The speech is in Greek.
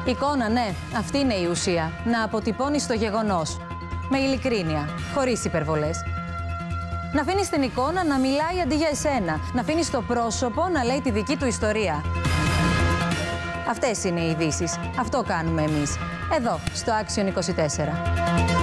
Εικόνα, ναι, αυτή είναι η ουσία. Να αποτυπώνεις το γεγονός. Με ειλικρίνεια, χωρίς υπερβολές. Να αφήνεις την εικόνα να μιλάει αντί για εσένα. Να αφήνεις το πρόσωπο να λέει τη δική του ιστορία. Αυτές είναι οι ειδήσεις. Αυτό κάνουμε εμείς. Εδώ, στο Action 24.